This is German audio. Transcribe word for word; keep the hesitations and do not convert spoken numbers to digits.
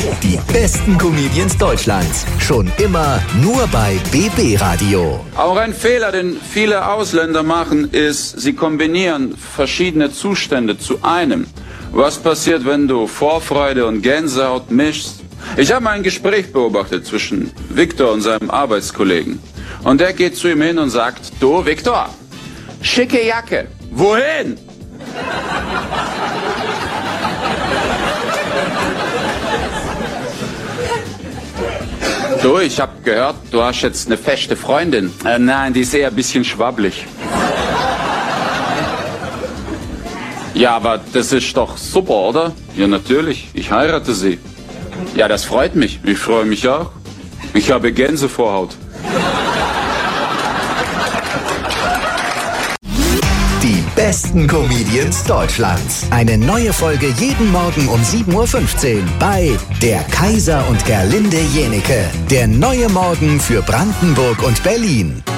Die besten Comedians Deutschlands. Schon immer nur bei B B Radio. Auch ein Fehler, den viele Ausländer machen, ist, sie kombinieren verschiedene Zustände zu einem. Was passiert, wenn du Vorfreude und Gänsehaut mischst? Ich habe mal ein Gespräch beobachtet zwischen Viktor und seinem Arbeitskollegen. Und der geht zu ihm hin und sagt, du Viktor, schicke Jacke. Wohin? Du, ich hab gehört, du hast jetzt eine feste Freundin. Äh, nein, die ist eher ein bisschen schwabbelig. Ja, aber das ist doch super, oder? Ja, natürlich. Ich heirate sie. Ja, das freut mich. Ich freue mich auch. Ich habe Gänsevorhaut. Die besten Comedians Deutschlands. Eine neue Folge jeden Morgen um sieben Uhr fünfzehn bei Der Kaiser und Gerlinde Jenieke. Der neue Morgen für Brandenburg und Berlin.